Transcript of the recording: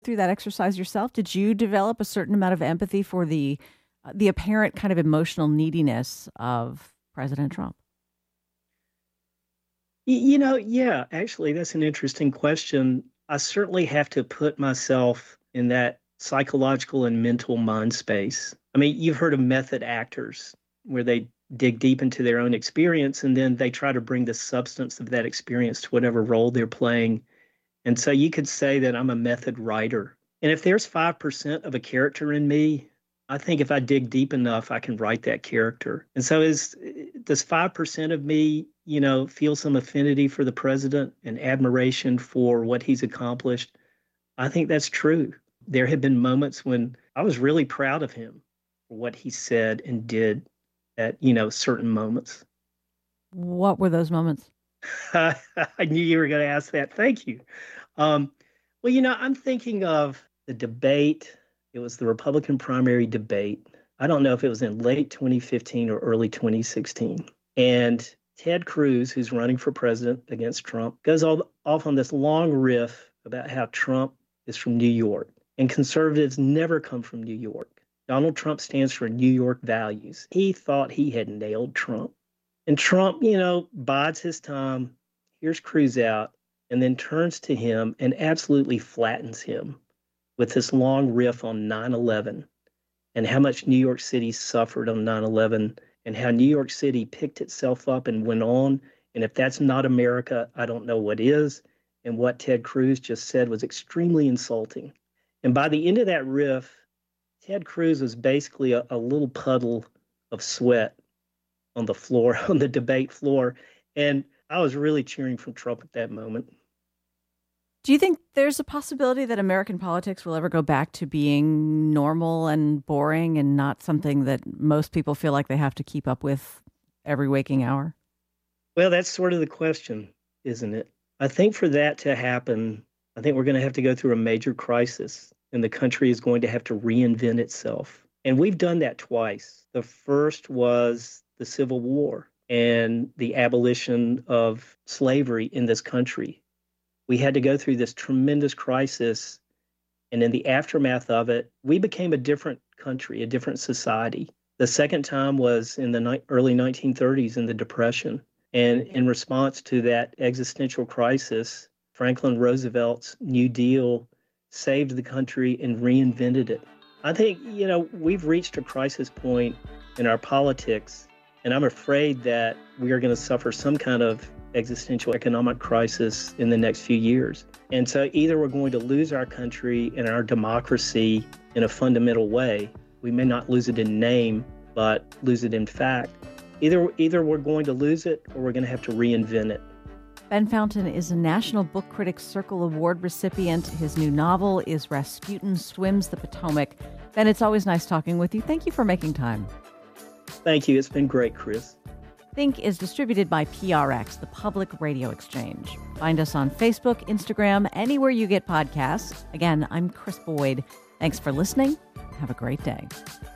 through that exercise yourself? Did you develop a certain amount of empathy for the apparent kind of emotional neediness of President Trump? Yeah, actually, that's an interesting question. I certainly have to put myself in that psychological and mental mind space. I mean, you've heard of method actors where they dig deep into their own experience and then they try to bring the substance of that experience to whatever role they're playing. And so you could say that I'm a method writer. And if there's 5% of a character in me, I think if I dig deep enough, I can write that character. And so does 5% of me, feel some affinity for the president and admiration for what he's accomplished? I think that's true. There have been moments when I was really proud of him for what he said and did at, certain moments. What were those moments? I knew you were going to ask that. Thank you. Well, I'm thinking of the debate. It was the Republican primary debate. I don't know if it was in late 2015 or early 2016. And Ted Cruz, who's running for president against Trump, goes off on this long riff about how Trump is from New York and conservatives never come from New York. Donald Trump stands for New York values. He thought he had nailed Trump. And Trump, bides his time, hears Cruz out, and then turns to him and absolutely flattens him with this long riff on 9/11 and how much New York City suffered on 9/11 and how New York City picked itself up and went on. And if that's not America, I don't know what is. And what Ted Cruz just said was extremely insulting. And by the end of that riff, Ted Cruz was basically a little puddle of sweat on the floor, on the debate floor. And I was really cheering for Trump at that moment. Do you think there's a possibility that American politics will ever go back to being normal and boring and not something that most people feel like they have to keep up with every waking hour? Well, that's sort of the question, isn't it? I think for that to happen, I think we're going to have to go through a major crisis and the country is going to have to reinvent itself. And we've done that twice. The first was the Civil War and the abolition of slavery in this country. We had to go through this tremendous crisis. And in the aftermath of it, we became a different country, a different society. The second time was in the early 1930s in the Depression. And in response to that existential crisis, Franklin Roosevelt's New Deal saved the country and reinvented it. I think, we've reached a crisis point in our politics, and I'm afraid that we are going to suffer some kind of existential economic crisis in the next few years. And so either we're going to lose our country and our democracy in a fundamental way. We may not lose it in name, but lose it in fact. Either we're going to lose it or we're going to have to reinvent it. Ben Fountain is a National Book Critics Circle Award recipient. His new novel is Rasputin Swims the Potomac. Ben, it's always nice talking with you. Thank you for making time. Thank you. It's been great, Chris. Think is distributed by PRX, the Public Radio Exchange. Find us on Facebook, Instagram, anywhere you get podcasts. Again, I'm Chris Boyd. Thanks for listening. Have a great day.